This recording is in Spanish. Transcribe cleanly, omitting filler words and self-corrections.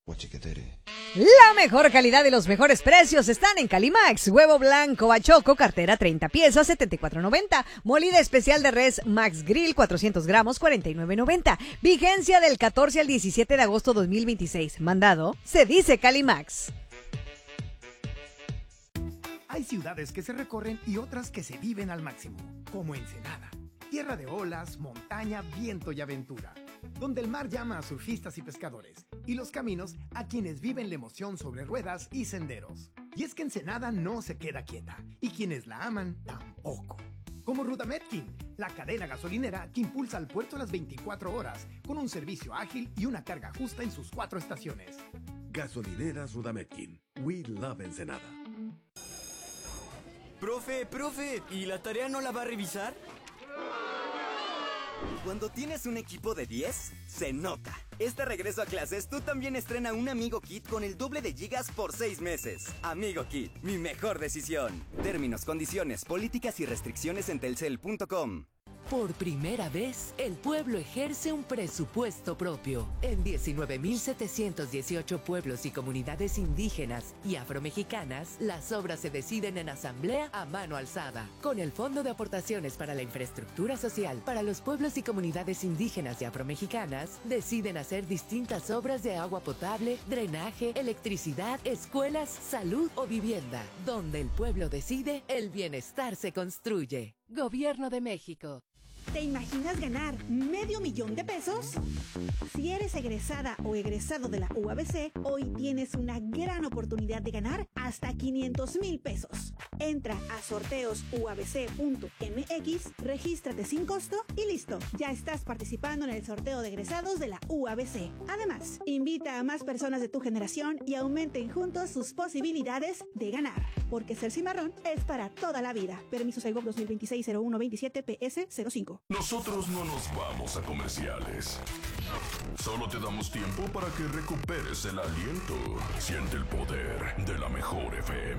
La mejor calidad y los mejores precios están en Calimax. Huevo blanco bachoco, cartera 30 piezas, $74.90. Molida especial de res Max Grill, 400 gramos, $49.90. Vigencia del 14 al 17 de agosto 2026. Mandado, se dice Calimax. Hay ciudades que se recorren y otras que se viven al máximo, como Ensenada. Tierra de olas, montaña, viento y aventura, donde el mar llama a surfistas y pescadores, y los caminos a quienes viven la emoción sobre ruedas y senderos. Y es que Ensenada no se queda quieta, y quienes la aman tampoco. Como Rudametkin, la cadena gasolinera que impulsa al puerto a las 24 horas, con un servicio ágil y una carga justa en sus 4 estaciones. Gasolineras Rudametkin. We love Ensenada. Profe, ¿y la tarea no la va a revisar? Cuando tienes un equipo de 10, se nota. Este regreso a clases, tú también estrena un Amigo Kit con el doble de gigas por 6 meses. Amigo Kit, mi mejor decisión. Términos, condiciones, políticas y restricciones en telcel.com. Por primera vez, el pueblo ejerce un presupuesto propio. En 19.718 pueblos y comunidades indígenas y afromexicanas, las obras se deciden en asamblea a mano alzada. Con el Fondo de Aportaciones para la Infraestructura Social para los pueblos y comunidades indígenas y afromexicanas, deciden hacer distintas obras de agua potable, drenaje, electricidad, escuelas, salud o vivienda. Donde el pueblo decide, el bienestar se construye. Gobierno de México. ¿Te imaginas ganar $500,000? Si eres egresada o egresado de la UABC, hoy tienes una gran oportunidad de ganar hasta $500,000. Entra a sorteosuabc.mx, regístrate sin costo y listo, ya estás participando en el sorteo de egresados de la UABC. Además, invita a más personas de tu generación y aumenten juntos sus posibilidades de ganar. Porque ser cimarrón es para toda la vida. Permiso Segov 2026-0127 PS05. Nosotros no nos vamos a comerciales. Solo te damos tiempo para que recuperes el aliento. Siente el poder de la mejor FM.